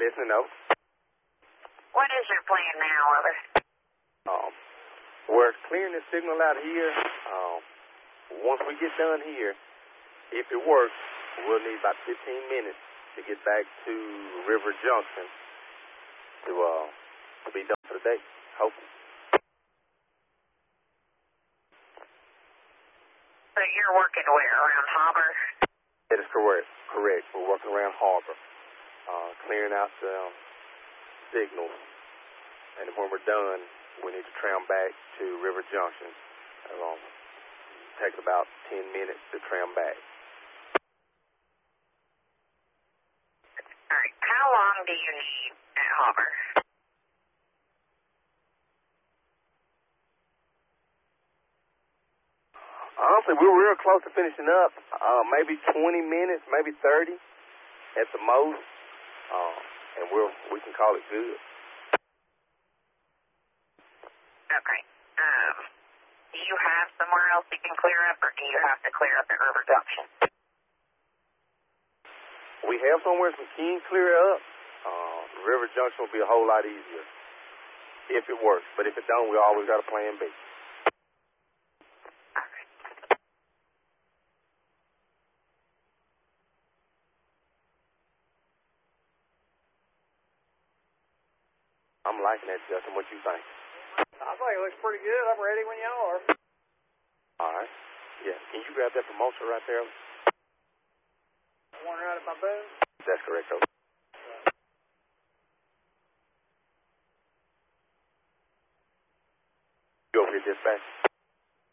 Listening, over. What is your plan now, over? We're clearing the signal out here. Once we get done here, if it works, we'll need about 15 minutes to get back to River Junction to be done for the day, hopefully. So you're working where, around Harbor? That is correct. We're working around Harbor, clearing out the signals. And when we're done, we need to tram back to River Junction. It'll take about 10 minutes to tram back. All right. How long do you need at Harbor? Honestly, we're real close to finishing up. Maybe 20 minutes, maybe 30 at the most. And we can call it good. Okay. Do you have somewhere else you can clear up, or do you have to clear up at River Junction? We have somewhere we can clear up. River Junction will be a whole lot easier if it works. But if it don't, we always got a plan B. I'm liking that, Justin. What you think? I think it looks pretty good. I'm ready when y'all are. All right. Yeah. Can you grab that promoter right there? One right at my boom. That's correct, over. You over here, dispatch?